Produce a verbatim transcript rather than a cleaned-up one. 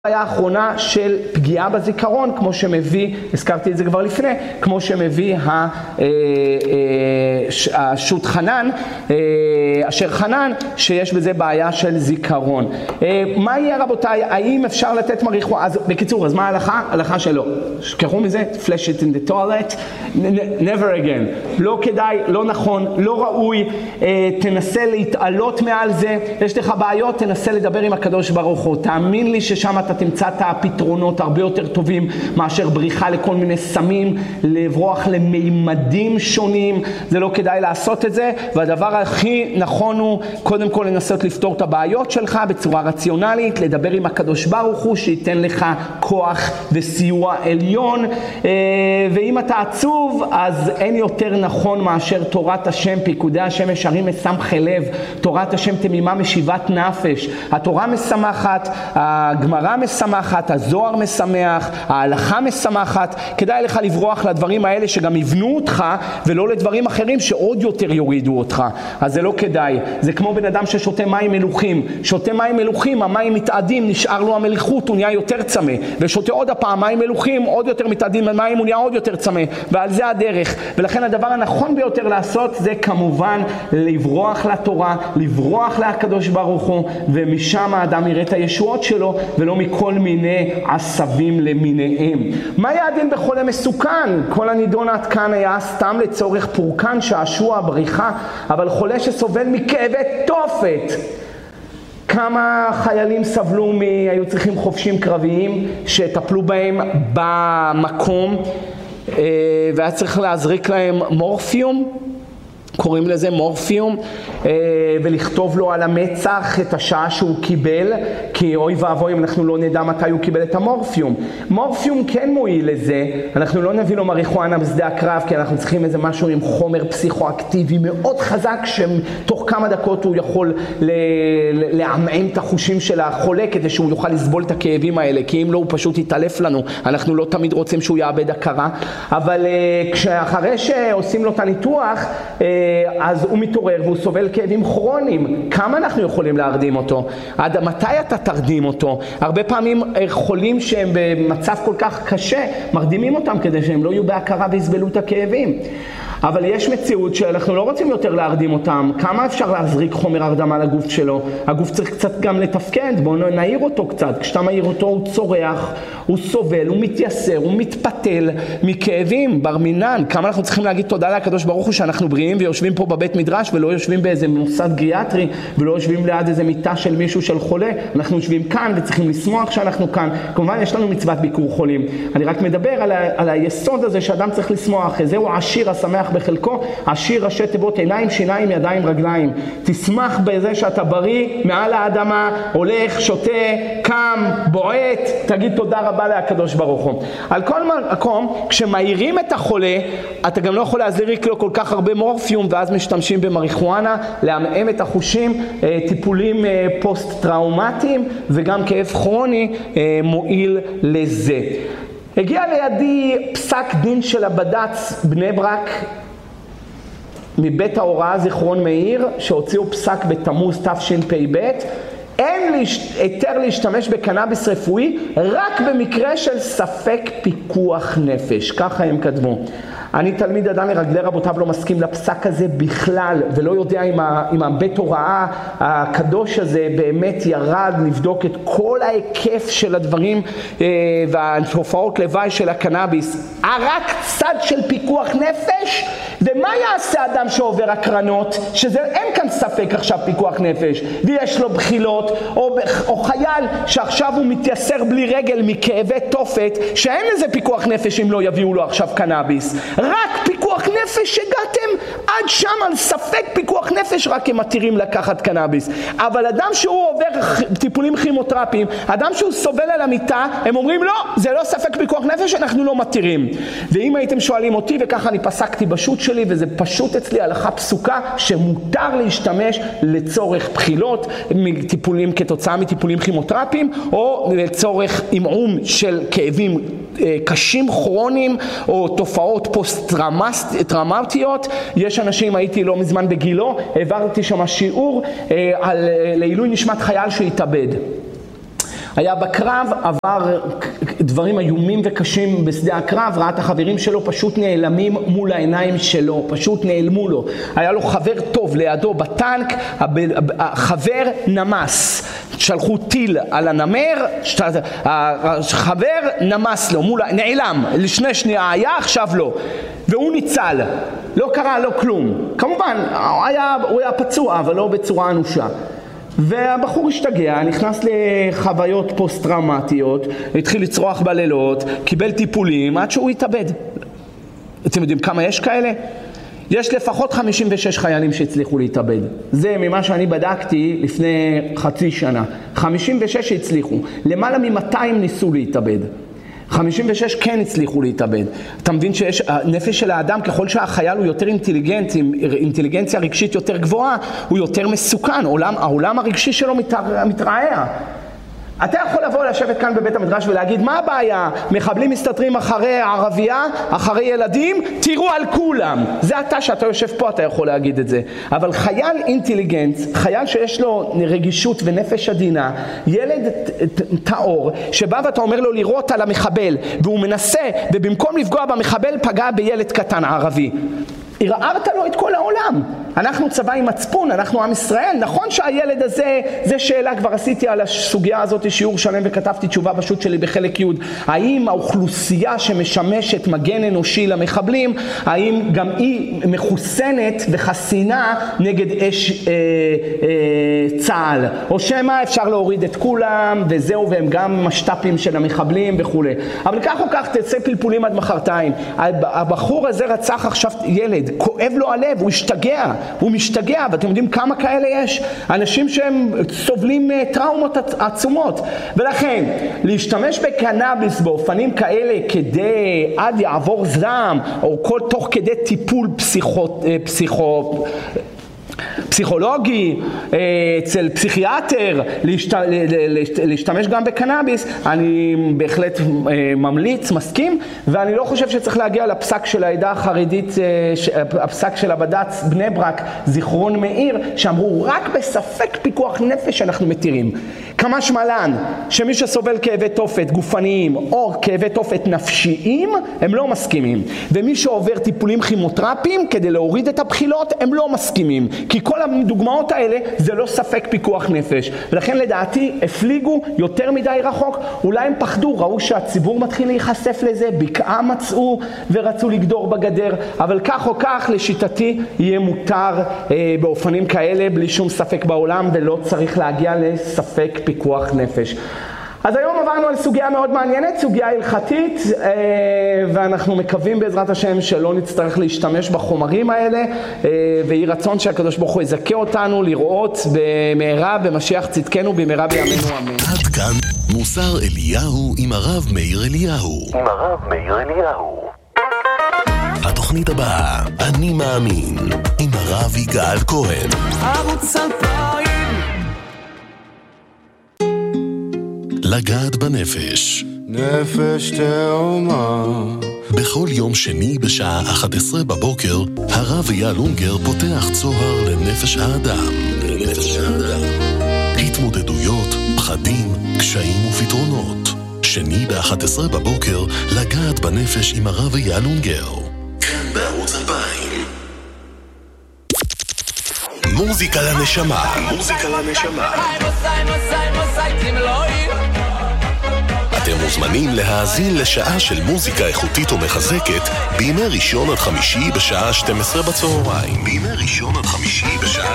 היה האחרונה של פגיעה בזיכרון, כמו שמביא, הזכרתי את זה כבר לפני, כמו שמביא השו"ת חנן, אשר חנן, שיש בזה בעיה של זיכרון. מה יהיה רבותיי? האם אפשר לתת מריחואנה? אז בקיצור, אז מה ההלכה? ההלכה שלא. שכחו מזה? Flash it in the toilet, never again. לא כדאי, לא נכון, לא ראוי, תנסה להתעלות מעל זה, יש לך בעיות, תנסה לדבר עם הקדוש ברוך הוא. תאמין לי ששם אתה תמצא את הפתרונות הרבה יותר טובים מאשר בריחה לכל מיני סמים, לברוח למימדים שונים. זה לא כדאי לעשות את זה, והדבר הכי נכון הוא קודם כל לנסות לפתור את הבעיות שלך בצורה רציונלית, לדבר עם הקדוש ברוך הוא שייתן לך כוח וסיוע עליון. ואם אתה עצוב, אז אין יותר נכון מאשר תורת השם, פיקודי השם ישרים משמחי לב, תורת השם תמימה משיבת נפש. התורה משמחת, הגמרא משמחת, הזוהר משמח, ההלכה משמחת. כדאי לך לברוח לדברים האלה שגם יבנו אותך, ולא לדברים אחרים שעוד יותר יורידו אותך. אז זה לא כדאי. זה כמו בן אדם ששותה מים מלוכים. שותה מים מלוכים, המים מתעדים, נשאר לו המליחות, הוא נהיה יותר צמא. ושותה עוד הפעם מים מלוכים, עוד יותר מתעדים מים, הוא נהיה עוד יותר צמא. ועל זה הדרך. ולכן הדבר הנכון ביותר לעשות זה כמובן לברוח לתורה, לברוח לקדוש ברוך הוא, ומשם האדם יראה את הישועות שלו, ולא מכל מיני עשבים למיניהם. מה היה הדין בחולה מסוכן? כל הנידון עד כאן היה סתם לצורך פורקן, שעשוע, בריחה, אבל חולה שסובל מכאבי תופת. כמה חיילים סבלו מ... היו צריכים חופשים קרביים שטפלו בהם במקום, והיה צריך להזריק להם מורפיום, קוראים לזה מורפיום, ולכתוב לו על המצח את השעה שהוא קיבל, כי אוי ואבוי אם אנחנו לא נדע מתי הוא קיבל את המורפיום. מורפיום כן מועיל לזה, אנחנו לא נביא לו מריחואנה בשדה הקרב, כי אנחנו צריכים איזה משהו עם חומר פסיכואקטיבי מאוד חזק, שתוך כמה דקות הוא יכול לעמעם את החושים של החולה, כדי שהוא יוכל לסבול את הכאבים האלה, כי אם לא הוא פשוט יתעלף לנו, אנחנו לא תמיד רוצים שהוא יאבד הכרה. אבל כשאחרי שעושים לו את הניתוח, אז הוא מתעורר והוא סובל כאבים כרוניים. כמה אנחנו יכולים להרדים אותו? עד מתי אתה תרדים אותו? הרבה פעמים חולים שהם במצב כל כך קשה, מרדימים אותם כדי שהם לא יהיו בהכרה ויסבלו את הכאבים. אבל יש מציאות שאנחנו לא רוצים יותר להרדים אותם. כמה אפשר להזריק חומר הרדמה לגוף שלו? הגוף צריך קצת גם לתפקד, בואו נעיר אותו קצת. כשאתה מעיר אותו הוא צורח, הוא סובל, הוא מתייסר, הוא מתפתל מכאבים, בר מינן. כמה אנחנו צריכים להגיד תודה לקדוש ברוך הוא שאנחנו בריאים ויושבים פה בבית מדרש, ולא יושבים באיזה מוסד גריאטרי, ולא יושבים ליד איזה מיטה של מישהו של חולה. אנחנו יושבים כאן וצריכים לשמוח שאנחנו כאן. כמובן יש לנו מצוות ביקור חולים. אני רק מדבר על, ה- על היסוד הזה שאדם צריך לשמוח. זהו עשיר השמח בחלקו, עשיר ראשי תיבות עיניים, שיניים, ידיים, רגליים. תשמח בזה שאתה בריא מעל האדמה, הולך, שותה, קם, בועט, תגיד תודה רבה לקדוש ברוך הוא. על כל מקום, כשמאירים את החולה, אתה גם לא יכול להזריק לו כל כך הרבה מורפיום, ואז משתמשים במריחואנה, להמעם את החושים, טיפולים פוסט-טראומטיים, וגם כאב כרוני מועיל לזה. הגיע לידי פסק דין של הבד"ץ בני ברק, מבית ההוראה זיכרון מאיר, שהוציאו פסק בתמוז תשפ"ב, אין היתר להשתמש בקנאביס רפואי רק במקרה של ספק פיקוח נפש. ככה הם כתבו. אני תלמיד אדם מרגלי רבותיו לא מסכים לפסק הזה בכלל, ולא יודע אם, ה, אם הבית הוראה הקדוש הזה באמת ירד לבדוק את כל ההיקף של הדברים אה, והתופעות לוואי של הקנאביס. רק צד של פיקוח נפש, ומה יעשה אדם שעובר הקרנות, שזה אין כאן ספק עכשיו פיקוח נפש, ויש לו בחילות, או, או חייל שעכשיו הוא מתייסר בלי רגל מכאבי תופת, שאין לזה פיקוח נפש אם לא יביאו לו עכשיו קנאביס. רק פיקוח נפש הגעתם עד שם על ספק פיקוח נפש, רק הם מתירים לקחת קנאביס. אבל אדם שהוא עובר טיפולים כימותרפיים, אדם שהוא סובל על המיטה, הם אומרים לא, זה לא ספק פיקוח נפש, אנחנו לא מתירים. ואם הייתם שואלים אותי, וככה אני פסקתי בשו"ת שלי, וזה פשוט אצלי הלכה פסוקה, שמותר להשתמש לצורך בחילות, מטיפולים, כתוצאה מטיפולים כימותרפיים, או לצורך עמעום של כאבים קשים כרוניים, או תופעות פוסט-טראומטיות. יש אנשים, הייתי לא מזמן בגילו, העברתי שם שיעור על לעילוי נשמת חייל שהתאבד. היה בקרב, עבר דברים איומים וקשים בשדה הקרב, ראה את החברים שלו פשוט נעלמים מול העיניים שלו, פשוט נעלמו לו. היה לו חבר טוב לידו בטנק, החבר נמס. שלחו טיל על הנמר, החבר נמס לו, מול, נעלם, לשני שנייה היה, עכשיו לא. והוא ניצל, לא קרה לו כלום. כמובן, הוא היה, הוא היה פצוע, אבל לא בצורה אנושה. והבחור השתגע, נכנס לחוויות פוסט-טראומטיות, התחיל לצרוח בלילות, קיבל טיפולים, עד שהוא התאבד. אתם יודעים כמה יש כאלה? יש לפחות חמישים ושש חיילים שהצליחו להתאבד. זה ממה שאני בדקתי לפני חצי שנה. חמישים ושש שהצליחו. למעלה מ-מאתיים ניסו להתאבד. חמישים ושש כן הצליחו להתאבד. אתה מבין שיש, הנפש של האדם, ככל שהחייל הוא יותר אינטליגנט, עם אינטליגנציה רגשית יותר גבוהה, הוא יותר מסוכן. העולם, העולם הרגשי שלו מתרעע. אתה יכול לבוא לשבת כאן בבית המדרש ולהגיד, מה הבעיה? מחבלים מסתתרים אחרי ערבייה, אחרי ילדים, תראו על כולם. זה אתה שאתה יושב פה, אתה יכול להגיד את זה. אבל חייל אינטליגנט, חייל שיש לו רגישות ונפש עדינה, ילד טהור, שבא ואתה אומר לו לירות על המחבל, והוא מנסה, ובמקום לפגוע במחבל, פגע בילד קטן ערבי. הרערת לו את כל העולם. אנחנו צבא עם מצפון, אנחנו עם ישראל. נכון שהילד הזה, זה שאלה, כבר עשיתי על הסוגיה הזאת שיעור שלם וכתבתי תשובה פשוט שלי בחלק י'. האם האוכלוסייה שמשמשת מגן אנושי למחבלים, האם גם היא מחוסנת וחסינה נגד אש אה, אה, צה"ל? או שמה אפשר להוריד את כולם וזהו, והם גם משת"פים של המחבלים וכו'. אבל כך או כך תצא פלפולים עד מחרתיים. הבחור הזה רצח עכשיו ילד, כואב לו הלב, הוא השתגע, הוא משתגע, ואתם יודעים כמה כאלה יש? אנשים שהם סובלים טראומות עצומות. ולכן, להשתמש בקנאביס באופנים כאלה כדי עד יעבור זעם, או כל תוך כדי טיפול פסיכו... פסיכו... פסיכולוגי, אצל פסיכיאטר, להשתמש גם בקנאביס, אני בהחלט ממליץ, מסכים, ואני לא חושב שצריך להגיע לפסק של העדה החרדית, הפסק של הבד"ץ בני ברק, זיכרון מאיר, שאמרו רק בספק פיקוח נפש אנחנו מתירים. כמה שמלן, שמי שסובל כאבי תופת גופניים או כאבי תופת נפשיים, הם לא מסכימים. ומי שעובר טיפולים כימותרפיים כדי להוריד את הבחילות, הם לא מסכימים. כי כל הדוגמאות האלה זה לא ספק פיקוח נפש. ולכן לדעתי הפליגו יותר מדי רחוק. אולי הם פחדו, ראו שהציבור מתחיל להיחשף לזה, בקעה מצאו ורצו לגדור בגדר. אבל כך או כך לשיטתי יהיה מותר אה, באופנים כאלה בלי שום ספק בעולם, ולא צריך להגיע לספק פיקוח נפש. אז היום עברנו על סוגיה מאוד מעניינת, סוגיה הלכתית, ואנחנו מקווים בעזרת השם שלא נצטרך להשתמש בחומרים האלה, ויהי רצון שהקדוש ברוך הוא יזכה אותנו לראות במהרה במשיח צדקנו במהרה בימינו אמן. עד כאן מוסר אליהו עם הרב מאיר אליהו. עם הרב מאיר אליהו. התוכנית הבאה, אני מאמין, עם הרב יגאל כהן. ערוץ אלפיים. לגעת בנפש. נפש תאומה. בכל יום שני בשעה אחת עשרה בבוקר, הרב אייל אונגר פותח צוהר לנפש האדם. לנפש האדם. התמודדויות, פחדים, קשיים ופתרונות. שני ב-אחת עשרה בבוקר, לגעת בנפש עם הרב אייל אונגר. כאן בערוץ אלפיים. מוזיקה לנשמה. מוזיקה לנשמה. אתם מוזמנים להאזין לשעה של מוזיקה איכותית ומחזקת בימי ראשון עד חמישי בשעה שתים עשרה בצהריים. בימי ראשון עד חמישי בשעה